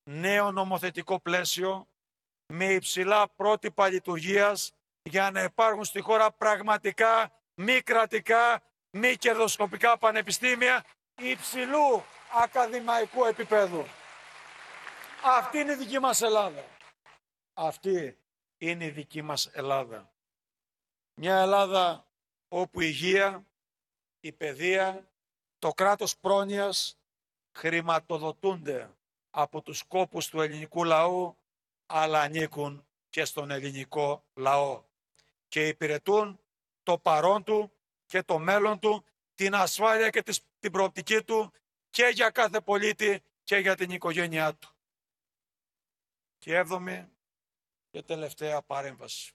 νέο νομοθετικό πλαίσιο με υψηλά πρότυπα λειτουργίας για να υπάρχουν στη χώρα πραγματικά μη κρατικά, μη κερδοσκοπικά πανεπιστήμια υψηλού ακαδημαϊκού επίπεδου. Αυτή είναι η δική μας Ελλάδα. Αυτή είναι η δική μας Ελλάδα. Μια Ελλάδα όπου η υγεία, η παιδεία, το κράτος πρόνοιας χρηματοδοτούνται από τους κόπους του ελληνικού λαού, αλλά ανήκουν και στον ελληνικό λαό και υπηρετούν το παρόν του και το μέλλον του, την ασφάλεια και την προοπτική του και για κάθε πολίτη και για την οικογένειά του. Και έβδομη και τελευταία παρέμβαση.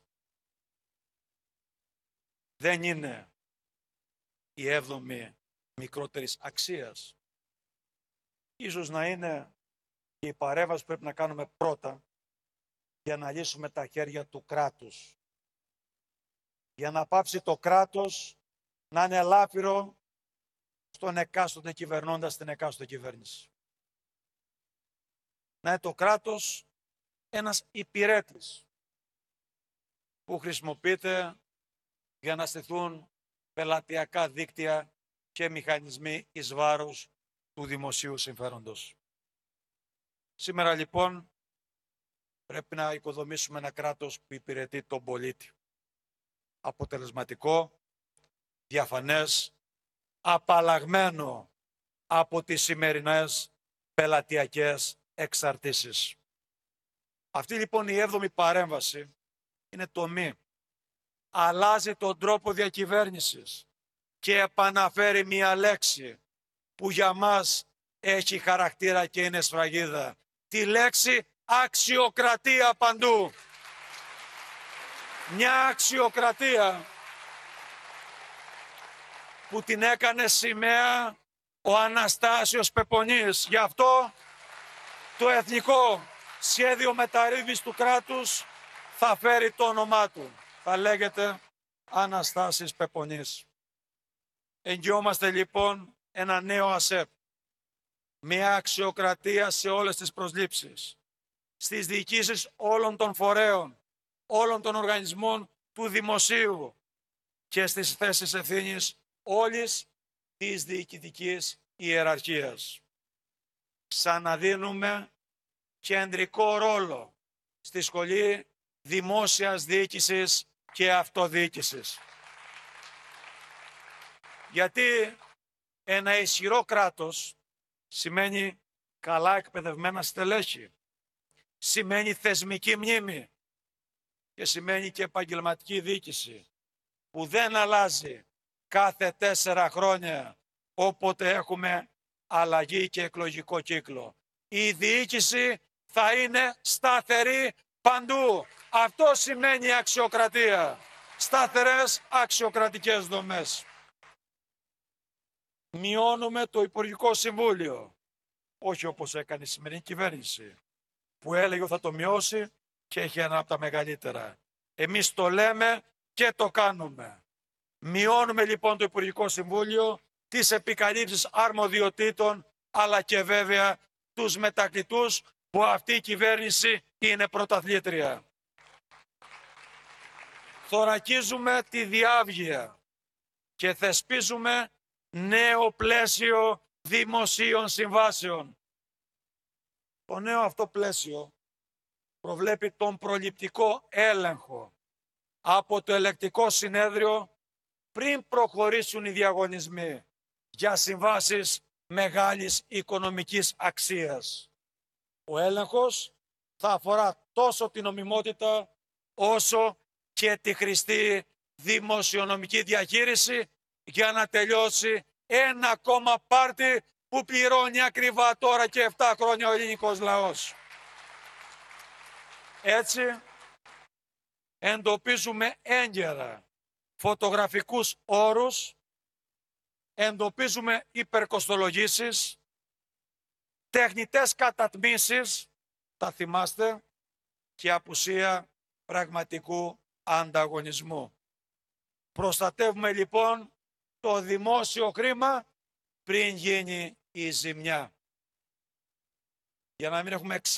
Δεν είναι η έβδομη μικρότερης αξίας. Ίσως να είναι και η παρέμβαση που πρέπει να κάνουμε πρώτα για να λύσουμε τα χέρια του κράτους. Για να πάψει το κράτος να είναι ελάφυρο στον εκάστοτε κυβερνώντα την εκάστοτε κυβέρνηση. Να είναι το κράτος ένας υπηρέτης που χρησιμοποιείται για να στηθούν πελατειακά δίκτυα και μηχανισμοί εις βάρος του δημοσίου συμφέροντος. Σήμερα λοιπόν πρέπει να οικοδομήσουμε ένα κράτος που υπηρετεί τον πολίτη. Αποτελεσματικό, διαφανές, απαλλαγμένο από τις σημερινές πελατειακές εξαρτήσεις. Αυτή λοιπόν η έβδομη παρέμβαση είναι τομή. Αλλάζει τον τρόπο διακυβέρνησης και επαναφέρει μία λέξη που για μας έχει χαρακτήρα και είναι σφραγίδα. Τη λέξη αξιοκρατία παντού. Μια αξιοκρατία που την έκανε σημαία ο Αναστάσιος Πεπονής. Γι' αυτό το Εθνικό Σχέδιο Μεταρρύθμισης του κράτους θα φέρει το όνομά του. Θα λέγεται Αναστάσης Πεπονής. Εγγυόμαστε λοιπόν ένα νέο ΑΣΕΠ. Μια αξιοκρατία σε όλες τις προσλήψεις. Στις διοικήσεις όλων των φορέων, όλων των οργανισμών του δημοσίου και στις θέσεις ευθύνης όλης της διοικητικής ιεραρχίας. Ξαναδίνουμε κεντρικό ρόλο στη Σχολή Δημόσιας Διοίκησης και Αυτοδιοίκησης. Γιατί ένα ισχυρό κράτος σημαίνει καλά εκπαιδευμένα στελέχη, σημαίνει θεσμική μνήμη και σημαίνει και επαγγελματική διοίκηση που δεν αλλάζει κάθε 4 χρόνια όποτε έχουμε αλλαγή και εκλογικό κύκλο. Η διοίκηση θα είναι σταθερή παντού. Αυτό σημαίνει αξιοκρατία. Σταθερές αξιοκρατικές δομές. Μειώνουμε το Υπουργικό Συμβούλιο. Όχι όπως έκανε η σημερινή κυβέρνηση, που έλεγε ότι θα το μειώσει και έχει ένα από τα μεγαλύτερα. Εμείς το λέμε και το κάνουμε. Μειώνουμε λοιπόν το Υπουργικό Συμβούλιο, τις επικαλύψεις αρμοδιοτήτων, αλλά και βέβαια τους μετακλητούς που αυτή η κυβέρνηση είναι πρωταθλήτρια. Θωρακίζουμε τη διάβγεια και θεσπίζουμε νέο πλαίσιο δημοσίων συμβάσεων. Το νέο αυτό πλαίσιο προβλέπει τον προληπτικό έλεγχο από το Ελεκτικό Συνέδριο πριν προχωρήσουν οι διαγωνισμοί για συμβάσεις μεγάλης οικονομικής αξίας. Ο έλεγχος θα αφορά τόσο την νομιμότητα όσο και τη χρηστή δημοσιονομική διαχείριση για να τελειώσει ένα ακόμα πάρτι που πληρώνει ακριβά τώρα και 7 χρόνια ο ελληνικός λαός. Έτσι, εντοπίζουμε έγκαιρα φωτογραφικούς όρους, εντοπίζουμε υπερκοστολογήσεις, τεχνητές κατατμήσεις, τα θυμάστε, και απουσία πραγματικού ανταγωνισμού. Προστατεύουμε λοιπόν το δημόσιο χρήμα πριν γίνει η ζημιά. Για να μην έχουμε